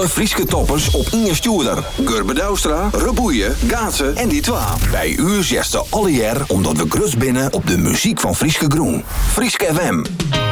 Alle Frieske toppers op Inge Stuurder. Gurbe Douwstra, Reboeien, Gaatsen en die twa. Bij u zesde alle jaar omdat we grus binnen op de muziek van Frieske Groen. Frieske FM.